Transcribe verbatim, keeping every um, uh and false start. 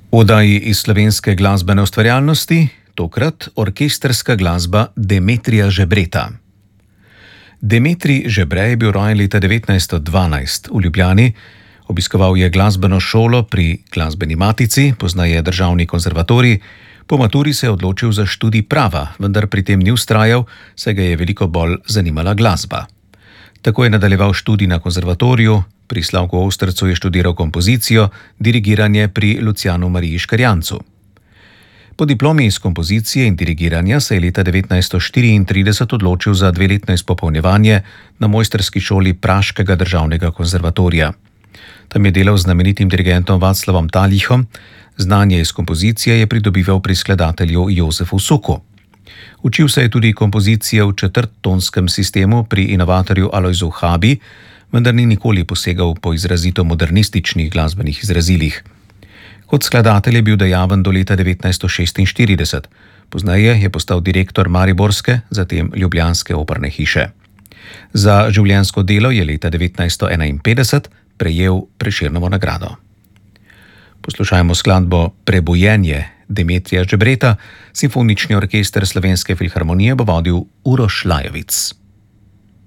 Oddaji iz slovenske glasbene ustvarjalnosti, tokrat orkestrska glasba Demetrija Žebreta. Demetrij Žebre je bil rojen leta devetnajststo dvanajst v Ljubljani, obiskoval je glasbeno šolo pri Glasbeni matici, poznaje državni konzervatorij, po maturi se je odločil za študij prava, vendar pri tem ni vztrajal, saj ga je veliko bolj zanimala glasba. Tako je nadaljeval študij na konzervatoriju, pri Slavku Ostrcu je študiral kompozicijo, dirigiranje pri Lucianu Mariji Škrjancu. Po diplomi iz kompozicije in dirigiranja se je leta devetnajststo štiriintrideset odločil za dveletno izpopolnjevanje na mojstrski šoli Praškega državnega konzervatorija. Tam je delal z znamenitim dirigentom Václavom Talihom, znanje iz kompozicije je pridobival pri skladatelju Jozefu Suku. Učil se je tudi kompozicije v četrttonskem sistemu pri inovatorju Alojzu Habi, vendar ni nikoli posegal po izrazito modernističnih glasbenih izrazilih. Kot skladatelj je bil dejaven do leta devetnajststo šestinštirideset. Pozneje je postal direktor mariborske, zatem ljubljanske operne hiše. Za življenjsko delo je leta devetnajststo enainpetdeset prejel Prešernovo nagrado. Poslušajmo skladbo Prebujenje Demetrija Žebreta, simfonični orkester Slovenske filharmonije bo vodil Uroš Lajovic.